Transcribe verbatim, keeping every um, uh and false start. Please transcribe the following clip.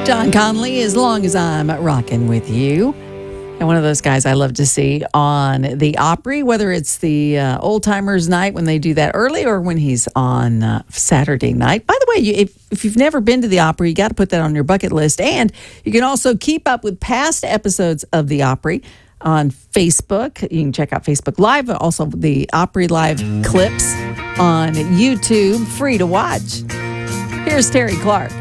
John Conley, As Long as I'm Rocking with You. And one of those guys I love to see on the Opry, whether it's the uh, Old Timers Night when they do that early or when he's on uh, Saturday night. By the way, you, if, if you've never been to the Opry, you got to put that on your bucket list. And you can also keep up with past episodes of the Opry on Facebook. You can check out Facebook Live, but also the Opry Live clips on YouTube, free to watch. Here's Terry Clark.